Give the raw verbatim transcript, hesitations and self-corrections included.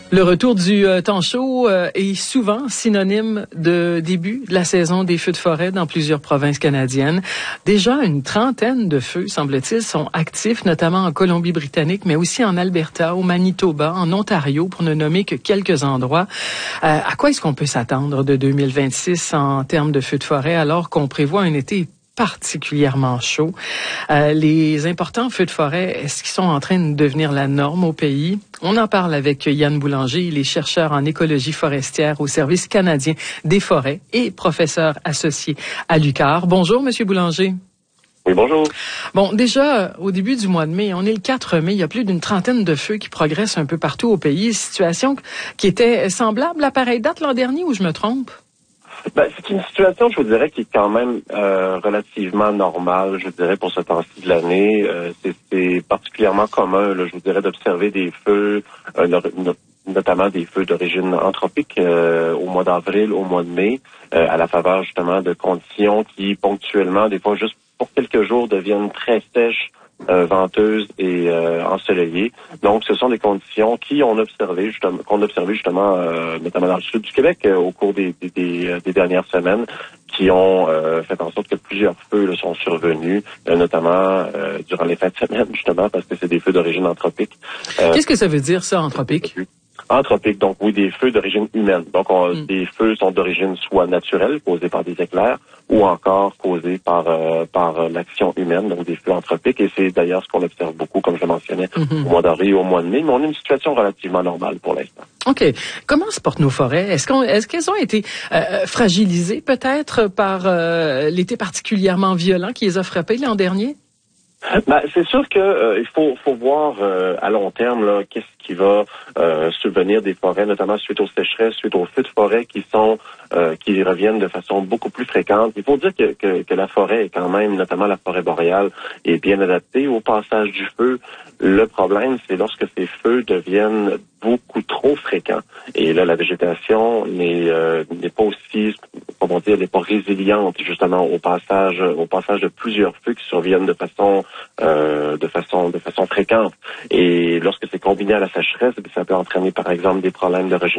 Le retour du euh, temps chaud euh, est souvent synonyme de début de la saison des feux de forêt dans plusieurs provinces canadiennes. Déjà, une trentaine de feux, semble-t-il, sont actifs, notamment en Colombie-Britannique, mais aussi en Alberta, au Manitoba, en Ontario, pour ne nommer que quelques endroits. Euh, à quoi est-ce qu'on peut s'attendre de deux mille vingt-six en termes de feux de forêt, alors qu'on prévoit un été particulièrement chaud? Euh, les importants feux de forêt, est-ce qu'ils sont en train de devenir la norme au pays? On en parle avec Yann Boulanger, il est chercheur en écologie forestière au Service canadien des forêts et professeur associé à l'U Q A R. Bonjour, Monsieur Boulanger. Oui, bonjour. Bon, déjà, au début du mois de mai, on est le quatre mai, il y a plus d'une trentaine de feux qui progressent un peu partout au pays. Situation qui était semblable à pareille date l'an dernier, ou je me trompe? Ben, c'est une situation, je vous dirais, qui est quand même euh, relativement normale, je dirais, pour ce temps-ci de l'année. Euh, c'est, c'est particulièrement commun, là, je vous dirais, d'observer des feux, euh, no- notamment des feux d'origine anthropique euh, au mois d'avril, au mois de mai, euh, à la faveur justement de conditions qui, ponctuellement, des fois juste pour quelques jours, deviennent très sèches, Euh, venteuses et euh, ensoleillées. Donc, ce sont des conditions qui ont observé justement, qu'on a observé justement, euh, notamment dans le sud du Québec, euh, au cours des, des, des, des dernières semaines, qui ont euh, fait en sorte que plusieurs feux là, sont survenus, euh, notamment euh, durant les fins de semaine, justement, parce que c'est des feux d'origine anthropique. Euh, Qu'est-ce que ça veut dire, ça, anthropique? Anthropique, donc oui, des feux d'origine humaine. Donc, on, mm. des feux sont d'origine soit naturelle, causés par des éclairs, ou encore causés par euh, par l'action humaine, donc des feux anthropiques. Et c'est d'ailleurs ce qu'on observe beaucoup, comme je le mentionnais, mm-hmm. au mois d'avril et au mois de mai. Mais on a une situation relativement normale pour l'instant. OK. Comment se portent nos forêts? Est-ce qu'on, est-ce qu'elles ont été euh, fragilisées peut-être par euh, l'été particulièrement violent qui les a frappées l'an dernier? Ben, c'est sûr que euh, il faut, faut voir euh, à long terme là, qu'est-ce qui va euh, subvenir des forêts, notamment suite aux sécheresses, suite aux feux de forêt qui sont euh, qui reviennent de façon beaucoup plus fréquente. Il faut dire que, que, que la forêt est quand même, notamment la forêt boréale, est bien adaptée au passage du feu. Le problème, c'est lorsque ces feux deviennent beaucoup trop fréquents. Et là, la végétation n'est, euh, n'est pas aussi, comment dire, n'est pas résiliente justement au passage, au passage de plusieurs feux qui surviennent de façon, euh, de façon, de façon fréquente. Et lorsque c'est combiné à la sécheresse, ça peut entraîner par exemple des problèmes de